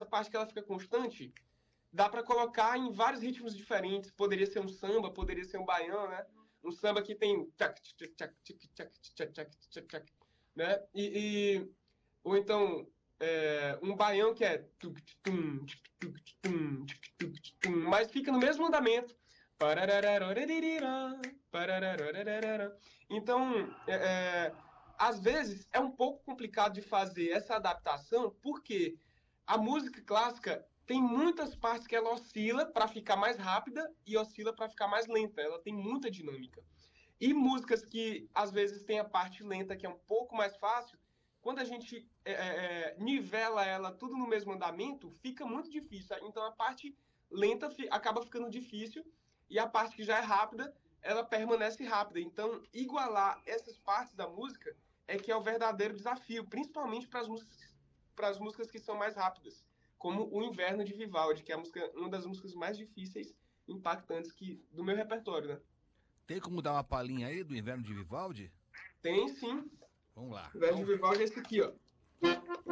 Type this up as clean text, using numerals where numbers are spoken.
parte que ela fica constante, dá para colocar em vários ritmos diferentes. Poderia ser um samba, poderia ser um baião, né? Um samba que tem né? Ou então um baião que é mas fica no mesmo andamento. Então, às vezes é um pouco complicado de fazer essa adaptação, porque a música clássica tem muitas partes que ela oscila para ficar mais rápida e oscila para ficar mais lenta. Ela tem muita dinâmica. E músicas que às vezes tem a parte lenta que é um pouco mais fácil, quando a gente nivela ela tudo no mesmo andamento, fica muito difícil. Então a parte lenta acaba ficando difícil e a parte que já é rápida, ela permanece rápida. Então igualar essas partes da música é que é o verdadeiro desafio, principalmente para as músicas que são mais rápidas, como O Inverno de Vivaldi, que é uma das músicas mais difíceis, impactantes do meu repertório, né? Tem como dar uma palhinha aí do Inverno de Vivaldi? Tem sim. Vamos lá. O Inverno de Vivaldi é esse aqui, ó.